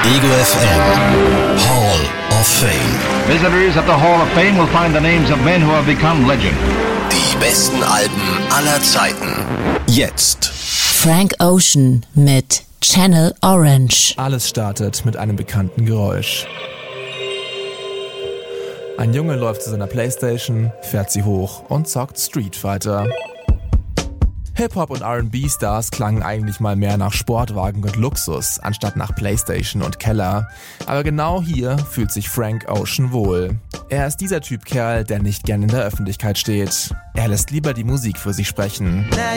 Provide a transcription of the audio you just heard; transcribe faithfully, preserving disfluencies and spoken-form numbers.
Ego F M Hall of Fame. Visitors at the Hall of Fame will find the names of men who have become legend. Die besten Alben aller Zeiten. Jetzt. Frank Ocean mit Channel Orange. Alles startet mit einem bekannten Geräusch. Ein Junge läuft zu seiner Playstation, fährt sie hoch und zockt Street Fighter. Hip-Hop- und R and B-Stars klangen eigentlich mal mehr nach Sportwagen und Luxus, anstatt nach Playstation und Keller. Aber genau hier fühlt sich Frank Ocean wohl. Er ist dieser Typ Kerl, der nicht gern in der Öffentlichkeit steht. Er lässt lieber die Musik für sich sprechen.